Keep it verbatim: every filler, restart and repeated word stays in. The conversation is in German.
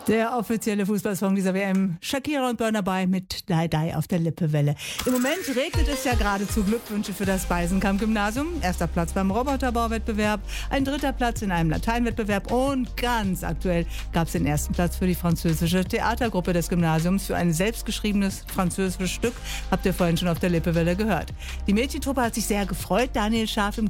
Der offizielle Fußballsong dieser W M. Shakira und Burna Boy mit Die Die auf der Lippewelle. Im Moment regnet es ja geradezu. Glückwünsche für das Beisenkamp-Gymnasium. Erster Platz beim Roboterbauwettbewerb, ein dritter Platz in einem Lateinwettbewerb und ganz aktuell gab es den ersten Platz für die französische Theatergruppe des Gymnasiums für ein selbstgeschriebenes französisches Stück. Habt ihr vorhin schon auf der Lippewelle gehört. Die Mädchentruppe hat sich sehr gefreut. Daniel Scharf im